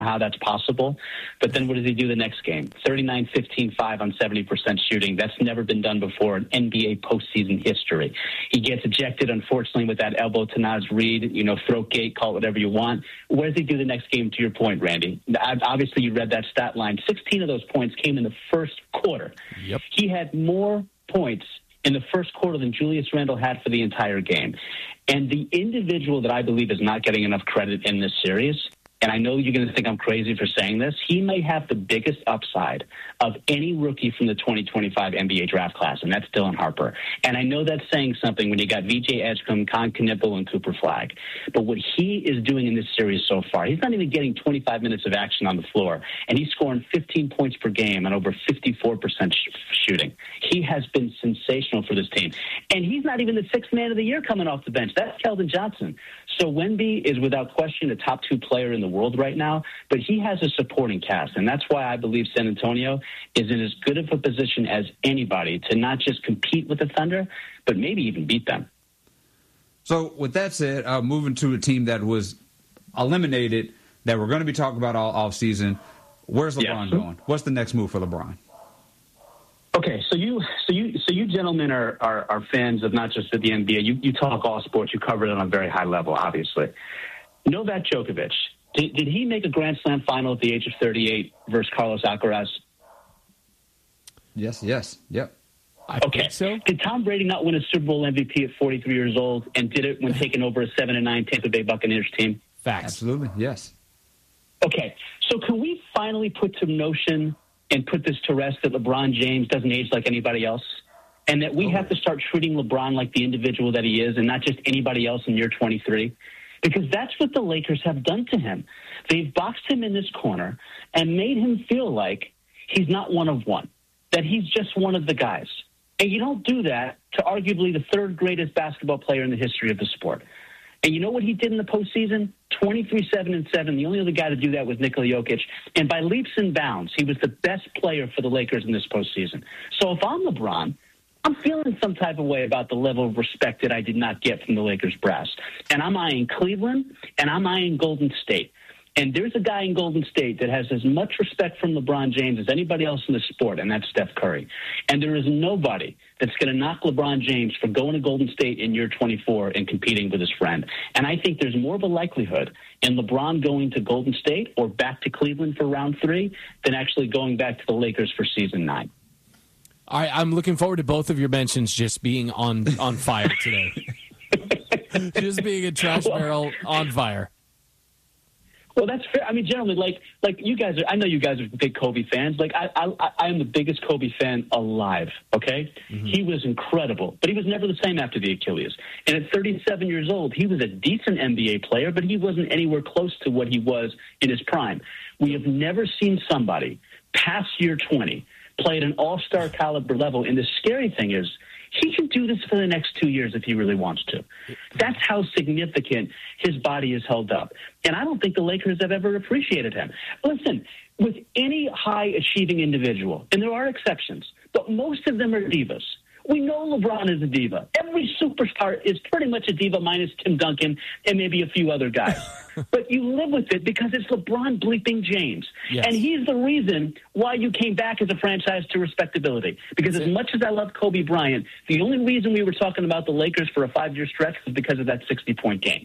how that's possible. But then what does he do the next game? 39, 15, 5 on 70% shooting. That's never been done before in NBA postseason history. He gets ejected, unfortunately, with that elbow to Naz Reid, throat gate, call it whatever you want. What does he do the next game, to your point, Randy? Obviously, you read that stat line. 16 of those points came in the first quarter. Yep. He had more points in the first quarter than Julius Randle had for the entire game. And the individual that I believe is not getting enough credit in this series, and I know you're going to think I'm crazy for saying this, he may have the biggest upside of any rookie from the 2025 NBA draft class, and that's Dylan Harper. And I know that's saying something when you got VJ Edgecombe, Con Knipple, and Cooper Flagg. But what he is doing in this series so far, he's not even getting 25 minutes of action on the floor, and he's scoring 15 points per game and over 54% shooting. He has been sensational for this team. And he's not even the sixth man of the year coming off the bench. That's Keldon Johnson. So Wemby is without question a top 2 player in the world right now, but he has a supporting cast, and that's why I believe San Antonio is in as good of a position as anybody to not just compete with the Thunder, but maybe even beat them. So with that said, moving to a team that was eliminated that we're going to be talking about all offseason, where's LeBron going? What's the next move for LeBron? Okay, so you gentlemen are fans of not just of the NBA. You talk all sports. You cover it on a very high level, obviously. Novak Djokovic, did he make a Grand Slam final at the age of 38 versus Carlos Alcaraz? Yes, yep. I think so. Did Tom Brady not win a Super Bowl MVP at 43 years old and did it when taking over a 7-9 Tampa Bay Buccaneers team? Facts. Absolutely, yes. Okay, so can we finally put to notion and put this to rest that LeBron James doesn't age like anybody else, and that we have to start treating LeBron like the individual that he is and not just anybody else in year 23? Because that's what the Lakers have done to him. They've boxed him in this corner and made him feel like he's not one of one, that he's just one of the guys. And you don't do that to arguably the third greatest basketball player in the history of the sport. And you know what he did in the postseason? 23-7-7. The only other guy to do that was Nikola Jokic. And by leaps and bounds, he was the best player for the Lakers in this postseason. So if I'm LeBron, I'm feeling some type of way about the level of respect that I did not get from the Lakers brass. And I'm eyeing Cleveland, and I'm eyeing Golden State. And there's a guy in Golden State that has as much respect from LeBron James as anybody else in the sport, and that's Steph Curry. And there is nobody that's going to knock LeBron James for going to Golden State in year 24 and competing with his friend. And I think there's more of a likelihood in LeBron going to Golden State or back to Cleveland for round 3 than actually going back to the Lakers for season 9. All right, I'm looking forward to both of your mentions just being on fire today. Just being a trash barrel on fire. Well, that's fair. I mean, gentlemen, like you guys are. I know you guys are big Kobe fans. Like I am the biggest Kobe fan alive. Okay, He was incredible, but he was never the same after the Achilles. And at 37 years old, he was a decent NBA player, but he wasn't anywhere close to what he was in his prime. We have never seen somebody past year 20 play at an all-star caliber level. And the scary thing is, he can do this for the next 2 years if he really wants to. That's how significant his body is held up. And I don't think the Lakers have ever appreciated him. Listen, with any high-achieving individual, and there are exceptions, but most of them are divas. We know LeBron is a diva. Every superstar is pretty much a diva minus Tim Duncan and maybe a few other guys. But you live with it because it's LeBron bleeping James. Yes. And he's the reason why you came back as a franchise to respectability. Because as much as I love Kobe Bryant, the only reason we were talking about the Lakers for a 5-year stretch was because of that 60-point game.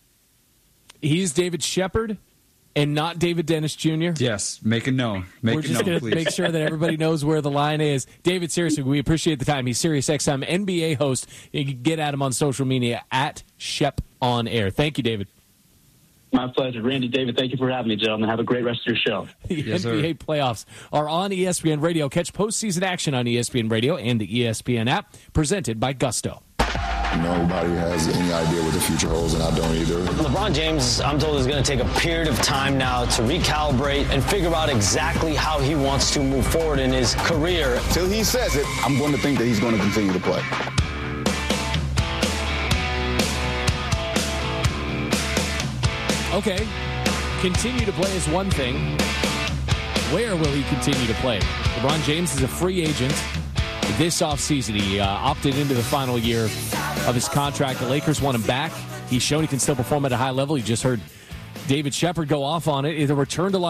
He's David Shepard and not David Dennis Jr.? Yes, make it known. We're just going to make sure that everybody knows where the line is. David, seriously, we appreciate the time. He's SiriusXM NBA host. You can get at him on social media at Shep on Air. Thank you, David. My pleasure. Randy, David, thank you for having me, gentlemen. Have a great rest of your show. The NBA playoffs are on ESPN Radio. Catch postseason action on ESPN Radio and the ESPN app, presented by Gusto. Nobody has any idea what the future holds, and I don't either. LeBron James, I'm told, is going to take a period of time now to recalibrate and figure out exactly how he wants to move forward in his career. Till he says it, I'm going to think that he's going to continue to play. Okay, continue to play is one thing. Where will he continue to play? LeBron James is a free agent this offseason. He opted into the final year of his contract. The Lakers want him back. He's shown he can still perform at a high level. You just heard David Shepard go off on it. It'll return to